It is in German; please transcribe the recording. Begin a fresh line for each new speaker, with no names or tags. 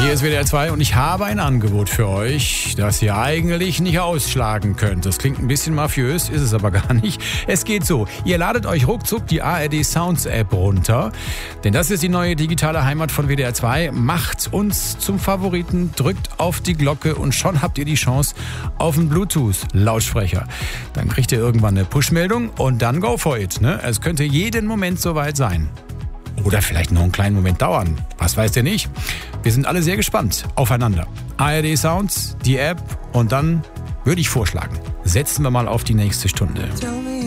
Hier ist WDR 2 und ich habe ein Angebot für euch, das ihr eigentlich nicht ausschlagen könnt. Das klingt ein bisschen mafiös, ist es aber gar nicht. Es geht so, ihr ladet euch ruckzuck die ARD Sounds App runter, denn das ist die neue digitale Heimat von WDR 2. Macht uns zum Favoriten, drückt auf die Glocke und schon habt ihr die Chance auf einen Bluetooth-Lautsprecher. Dann kriegt ihr irgendwann eine Push-Meldung und dann go for it. Ne? Es könnte jeden Moment soweit sein. Oder vielleicht noch einen kleinen Moment dauern. Was weiß der nicht? Wir sind alle sehr gespannt aufeinander. ARD Sounds, die App und dann würde ich vorschlagen, setzen wir mal auf die nächste Stunde.